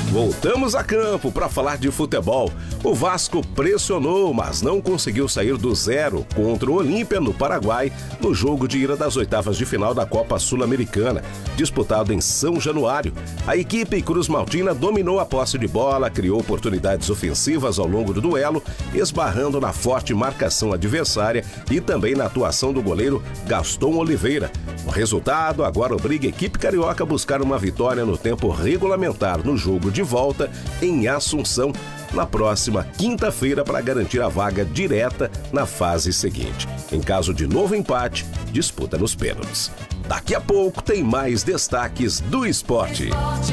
Voltamos a campo para falar de futebol. O Vasco pressionou, mas não conseguiu sair do zero contra o Olímpia no Paraguai no jogo de ida das oitavas de final da Copa Sul-Americana, disputado em São Januário. A equipe cruzmaltina dominou a posse de bola, criou oportunidades ofensivas ao longo do duelo, esbarrando na forte marcação adversária e também na atuação do goleiro Gaston Oliveira. O resultado agora obriga a equipe carioca a buscar uma vitória no tempo regulamentar no jogo de volta em Assunção na próxima quinta-feira para garantir a vaga direta na fase seguinte. Em caso de novo empate, disputa nos pênaltis. Daqui a pouco tem mais destaques do esporte.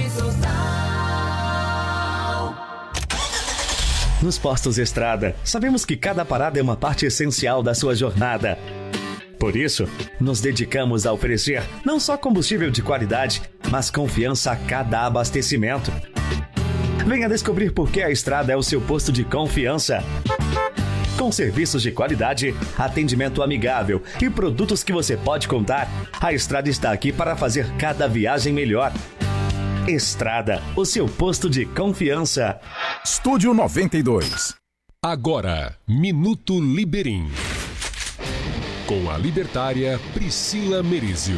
Nos postos Estrada, sabemos que cada parada é uma parte essencial da sua jornada. Por isso, nos dedicamos a oferecer não só combustível de qualidade, mas confiança a cada abastecimento. Venha descobrir por que a Estrada é o seu posto de confiança. Com serviços de qualidade, atendimento amigável e produtos que você pode contar, a Estrada está aqui para fazer cada viagem melhor. Estrada, o seu posto de confiança. Estúdio 92. Agora, Minuto Liberim. Com a libertária Priscila Merizio.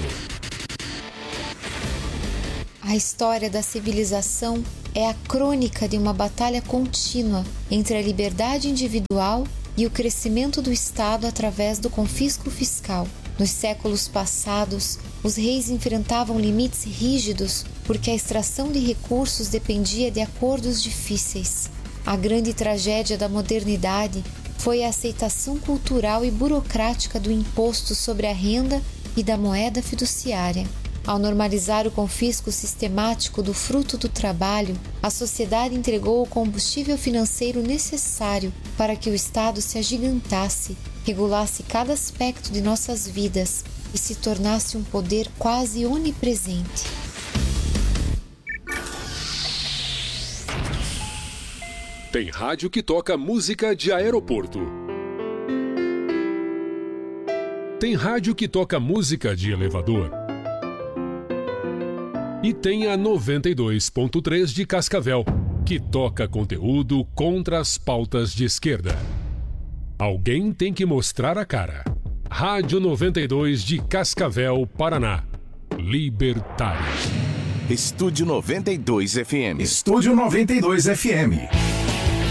A história da civilização é a crônica de uma batalha contínua entre a liberdade individual e o crescimento do Estado através do confisco fiscal. Nos séculos passados, os reis enfrentavam limites rígidos porque a extração de recursos dependia de acordos difíceis. A grande tragédia da modernidade foi a aceitação cultural e burocrática do imposto sobre a renda e da moeda fiduciária. Ao normalizar o confisco sistemático do fruto do trabalho, a sociedade entregou o combustível financeiro necessário para que o Estado se agigantasse, regulasse cada aspecto de nossas vidas e se tornasse um poder quase onipresente. Tem rádio que toca música de aeroporto. Tem rádio que toca música de elevador. E tem a 92.3 de Cascavel, que toca conteúdo contra as pautas de esquerda. Alguém tem que mostrar a cara. Rádio 92 de Cascavel, Paraná. Libertário. Estúdio 92 FM. Estúdio 92 FM.